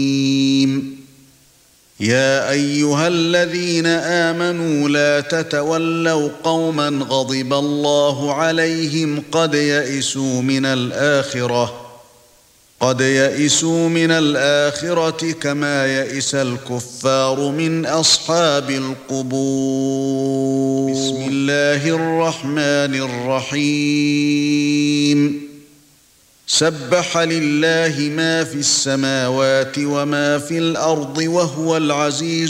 يا ايها الذين آمنوا لا تتولوا قوما غضب الله عليهم قد يئسوا من الآخرة كما يئس الكفار من أصحاب القبور. بسم الله الرحمن الرحيم. سبح لله ما في السماوات وما في الأرض وهو العزيز